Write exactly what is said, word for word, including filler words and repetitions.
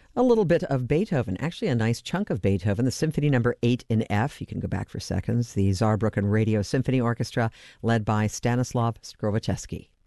A little bit of Beethoven, actually a nice chunk of Beethoven, the Symphony Number eight in F. You can go back for seconds. The Saarbrücken Radio Symphony Orchestra, led by Stanislav Skrowaczewski.